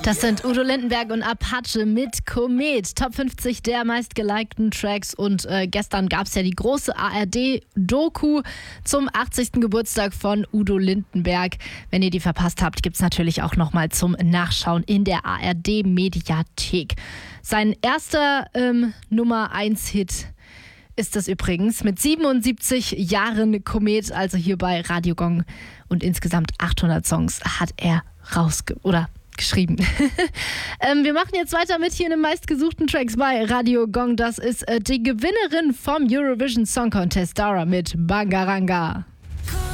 Das sind Udo Lindenberg und Apache mit Komet. Top 50 der meistgelikten Tracks. Und gestern gab es ja die große ARD-Doku zum 80. Geburtstag von Udo Lindenberg. Wenn ihr die verpasst habt, gibt es natürlich auch nochmal zum Nachschauen in der ARD-Mediathek. Sein erster Nummer 1-Hit ist das übrigens mit 77 Jahren Komet, also hier bei Radio Gong. Und insgesamt 800 Songs hat er geschrieben. Wir machen jetzt weiter mit hier in den meistgesuchten Tracks bei Radio Gong. Das ist die Gewinnerin vom Eurovision Song Contest, Dara mit Bangaranga.